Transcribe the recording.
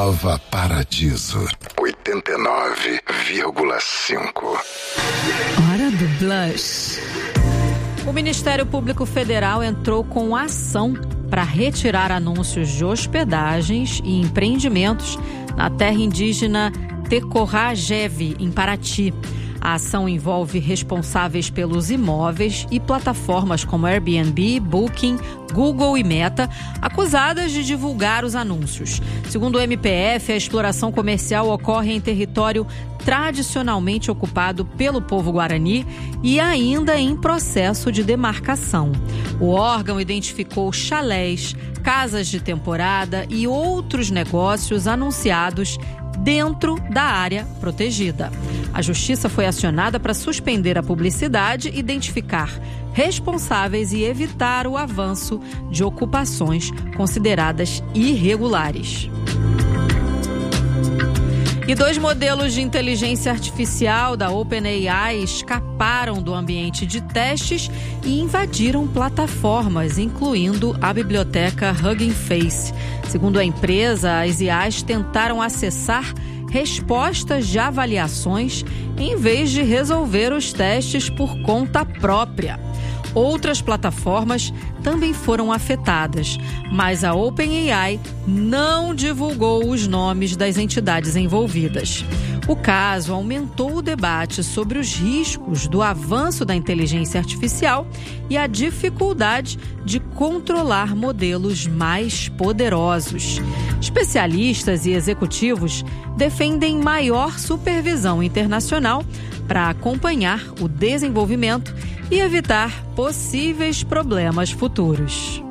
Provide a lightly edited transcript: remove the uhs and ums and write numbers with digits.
Nova Paradiso 89,5. Hora do Blush. O Ministério Público Federal entrou com ação para retirar anúncios de hospedagens e empreendimentos na terra indígena Tecorá-Jeve, em Paraty. A ação envolve responsáveis pelos imóveis e plataformas como Airbnb, Booking, Google e Meta, acusadas de divulgar os anúncios. Segundo o MPF, a exploração comercial ocorre em território tradicionalmente ocupado pelo povo guarani e ainda em processo de demarcação. O órgão identificou chalés, casas de temporada e outros negócios anunciados dentro da área protegida. A Justiça foi acionada para suspender a publicidade, identificar responsáveis e evitar o avanço de ocupações consideradas irregulares. E 2 modelos de inteligência artificial da OpenAI escaparam do ambiente de testes e invadiram plataformas, incluindo a biblioteca Hugging Face. Segundo a empresa, as IAs tentaram acessar respostas de avaliações em vez de resolver os testes por conta própria. Outras plataformas também foram afetadas, mas a OpenAI não divulgou os nomes das entidades envolvidas. O caso aumentou o debate sobre os riscos do avanço da inteligência artificial e a dificuldade de controlar modelos mais poderosos. Especialistas e executivos defendem maior supervisão internacional para acompanhar o desenvolvimento e evitar possíveis problemas futuros.